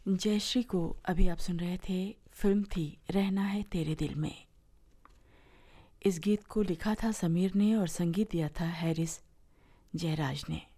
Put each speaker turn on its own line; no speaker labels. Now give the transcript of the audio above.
जयश्री को अभी आप सुन रहे थे। फिल्म थी रहना है तेरे दिल में। इस गीत को लिखा था समीर ने और संगीत दिया था हैरिस जयराज ने।